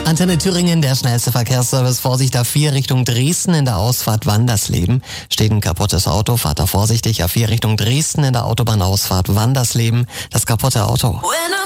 Antenne Thüringen, der schnellste Verkehrsservice. Vorsicht A4 Richtung Dresden in der Ausfahrt Wandersleben. Steht ein kaputtes Auto, fahrt da vorsichtig. A4 Richtung Dresden in der Autobahnausfahrt Wandersleben. Das kaputte Auto.